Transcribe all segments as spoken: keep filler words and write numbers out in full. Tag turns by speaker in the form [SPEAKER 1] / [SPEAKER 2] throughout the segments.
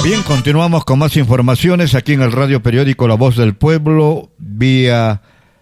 [SPEAKER 1] Bien, continuamos con más informaciones aquí en el radio periódico La Voz del Pueblo, vía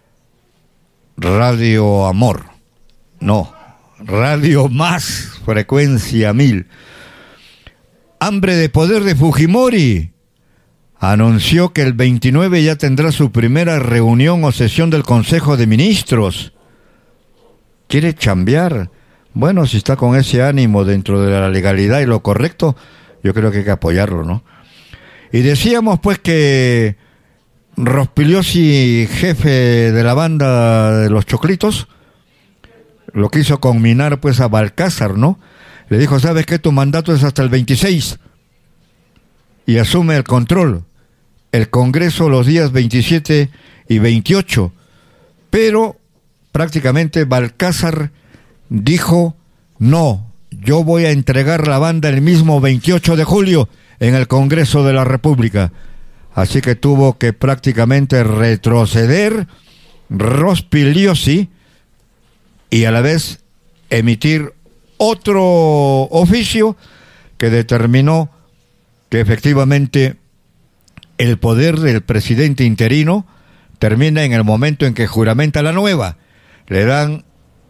[SPEAKER 1] Radio Amor. No, Radio Más, frecuencia mil. Hambre de poder de Fujimori. Anunció que el veintinueve ya tendrá su primera reunión o sesión del Consejo de Ministros. ¿Quiere chambear? Bueno, si está con ese ánimo dentro de la legalidad y lo correcto, yo creo que hay que apoyarlo, ¿no? Y decíamos pues que Rospigliosi, jefe de la banda de los Choclitos, lo quiso conminar pues a Balcázar, ¿no? Le dijo, ¿sabes qué? Tu mandato es hasta el veintiséis y asume el control, el Congreso los días veintisiete y veintiocho, pero prácticamente Balcázar dijo, no, yo voy a entregar la banda el mismo veintiocho de julio en el Congreso de la República. Así que tuvo que prácticamente retroceder Rospigliosi y a la vez emitir otro oficio que determinó que efectivamente el poder del presidente interino termina en el momento en que juramenta la nueva. Le dan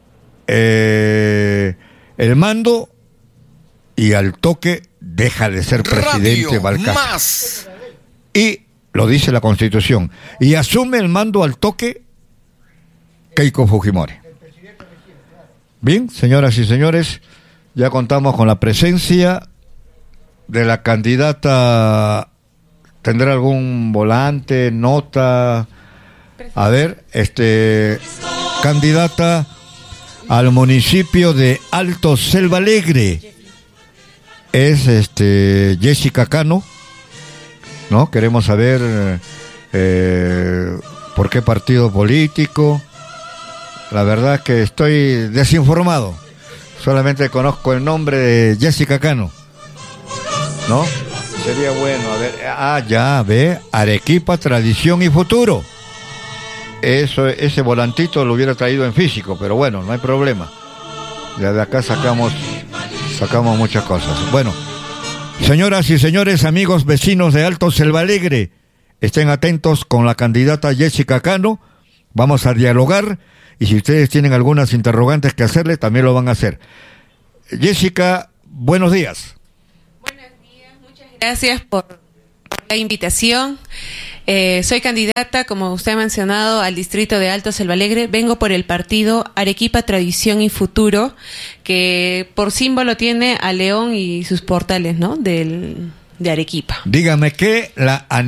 [SPEAKER 1] eh, el mando y al toque deja de ser presidente Balcázar. Y lo dice la Constitución. Y asume el mando al toque Keiko Fujimori. Bien, señoras y señores, ya contamos con la presencia de la candidata. ¿Tendrá algún volante, nota? A ver, este, candidata al municipio de Alto Selva Alegre. Es este Jessica Cano, ¿no? Queremos saber eh, por qué partido político. La verdad que estoy desinformado. Solamente conozco el nombre de Jessica Cano, ¿no? Sería bueno, a ver, ah, ya, ve, Arequipa, tradición y futuro. Eso, ese volantito lo hubiera traído en físico, pero bueno, no hay problema. Ya de acá sacamos, sacamos muchas cosas. Bueno, señoras y señores, amigos vecinos de Alto Selva Alegre, estén atentos con la candidata Jessica Cano. Vamos a dialogar y si ustedes tienen algunas interrogantes que hacerle, también lo van a hacer. Jessica, buenos días.
[SPEAKER 2] Gracias por la invitación. Eh, soy candidata, como usted ha mencionado, al distrito de Alto Selva Alegre. Vengo por el partido Arequipa, Tradición y Futuro, que por símbolo tiene a León y sus portales, ¿no? Del, de Arequipa.
[SPEAKER 1] Dígame que la